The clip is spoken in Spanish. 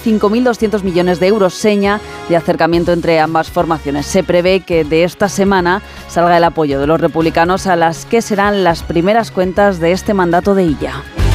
5.200 millones de euros, seña de acercamiento entre ambas formaciones. Se prevé que de esta semana salga el apoyo de los republicanos a las que serán las primeras cuentas de este mandato de Illa.